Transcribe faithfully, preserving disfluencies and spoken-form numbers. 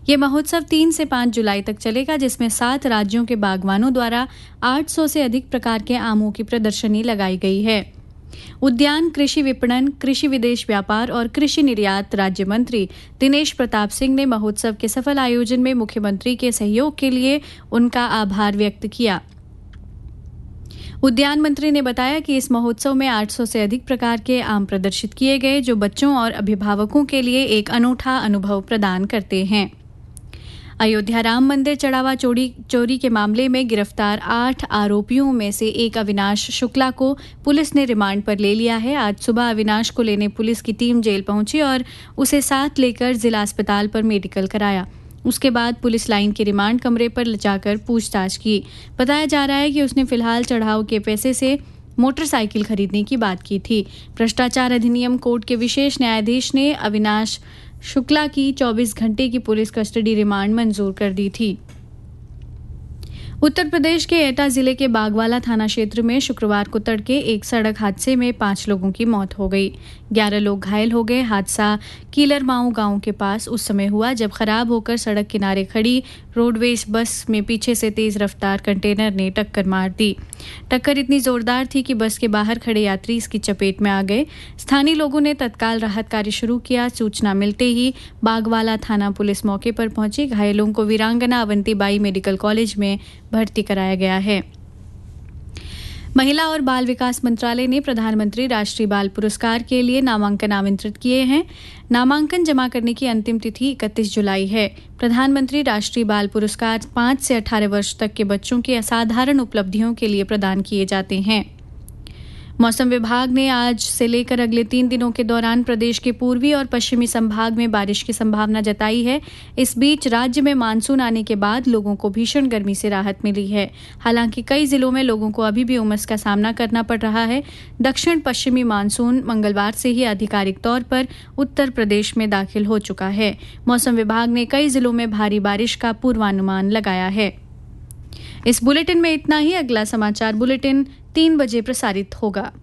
ये महोत्सव तीन से पाँच जुलाई तक चलेगा, जिसमें सात राज्यों के बागवानों द्वारा आठ सौ से अधिक प्रकार के आमों की प्रदर्शनी लगाई गई है। उद्यान, कृषि विपणन, कृषि विदेश व्यापार और कृषि निर्यात राज्य मंत्री दिनेश प्रताप सिंह ने महोत्सव के सफल आयोजन में मुख्यमंत्री के सहयोग के लिए उनका आभार व्यक्त किया। उद्यान मंत्री ने बताया कि इस महोत्सव में आठ सौ से अधिक प्रकार के आम प्रदर्शित किए गए, जो बच्चों और अभिभावकों के लिए एक अनूठा अनुभव प्रदान करते हैं। अयोध्या राम मंदिर चढ़ावा चोरी चोरी के मामले में गिरफ्तार आठ आरोपियों में से एक अविनाश शुक्ला को पुलिस ने रिमांड पर ले लिया है। आज सुबह अविनाश को लेने पुलिस की टीम जेल पहुंची और उसे साथ लेकर जिला अस्पताल पर मेडिकल कराया। उसके बाद पुलिस लाइन के रिमांड कमरे पर ले जाकर पूछताछ की। बताया जा रहा है कि उसने फिलहाल चढ़ाव के पैसे से मोटरसाइकिल खरीदने की बात की थी। भ्रष्टाचार अधिनियम कोर्ट के विशेष न्यायाधीश ने अविनाश शुक्ला की चौबीस घंटे की पुलिस कस्टडी रिमांड मंजूर कर दी थी। उत्तर प्रदेश के एटा जिले के बागवाला थाना क्षेत्र में शुक्रवार को तड़के एक सड़क हादसे में पांच लोगों की मौत हो गई। ग्यारह लोग घायल हो गए। हादसा कीलरमाऊ गांव के पास उस समय हुआ जब खराब होकर सड़क किनारे खड़ी रोडवेज बस में पीछे से तेज रफ्तार कंटेनर ने टक्कर मार दी। टक्कर इतनी जोरदार थी कि बस के बाहर खड़े यात्री इसकी चपेट में आ गए। स्थानीय लोगों ने तत्काल राहत कार्य शुरू किया। सूचना मिलते ही बागवाला थाना पुलिस मौके पर पहुंची। घायलों को वीरांगना अवंतीबाई मेडिकल कॉलेज में भर्ती कराया गया है। महिला और बाल विकास मंत्रालय ने प्रधानमंत्री राष्ट्रीय बाल पुरस्कार के लिए नामांकन आमंत्रित किए हैं। नामांकन जमा करने की अंतिम तिथि इकतीस जुलाई है। प्रधानमंत्री राष्ट्रीय बाल पुरस्कार पाँच से अठारह वर्ष तक के बच्चों की असाधारण उपलब्धियों के लिए प्रदान किए जाते हैं। मौसम विभाग ने आज से लेकर अगले तीन दिनों के दौरान प्रदेश के पूर्वी और पश्चिमी संभाग में बारिश की संभावना जताई है। इस बीच राज्य में मानसून आने के बाद लोगों को भीषण गर्मी से राहत मिली है। हालांकि कई जिलों में लोगों को अभी भी उमस का सामना करना पड़ रहा है। दक्षिण पश्चिमी मानसून मंगलवार से ही आधिकारिक तौर पर उत्तर प्रदेश में दाखिल हो चुका है। मौसम विभाग ने कई जिलों में भारी बारिश का पूर्वानुमान लगाया है। इस बुलेटिन में इतना ही। अगला समाचार बुलेटिन तीन बजे प्रसारित होगा।